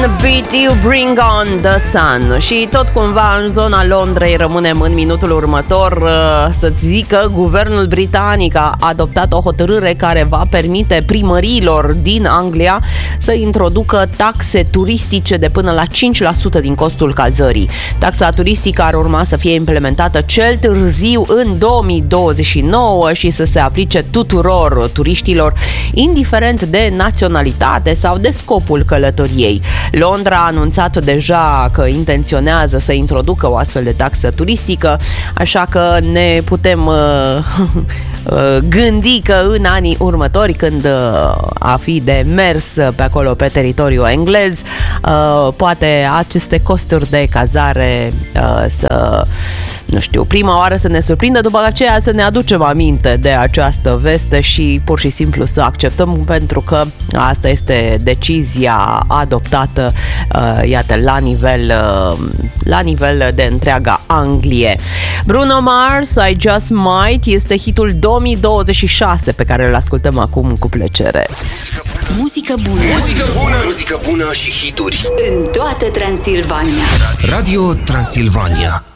Beat You Bring On The Sun. Și tot cumva în zona Londrei rămânem în minutul următor. Să-ți zic că guvernul britanic a adoptat o hotărâre care va permite primăriilor din Anglia să introducă taxe turistice de până la 5% din costul cazării. Taxa turistică ar urma să fie implementată cel târziu în 2029 și să se aplice tuturor turiștilor, indiferent de naționalitate sau de scopul călătoriei. Londra a anunțat deja că intenționează să introducă o astfel de taxă turistică, așa că ne putem gândi că în anii următori, când a fi de mers pe acolo pe teritoriul englez, poate aceste costuri de cazare să, nu știu, prima oară să ne surprindă, după aceea să ne aducem aminte de această veste și pur și simplu să acceptăm, pentru că asta este decizia adoptată, iată, la nivel de întreaga Anglie. Bruno Mars, I Just Might, este hitul 2026 pe care îl ascultăm acum cu plăcere. Muzică bună. Muzică bună. Muzică bună și hituri În toată Transilvania. Radio Transilvania.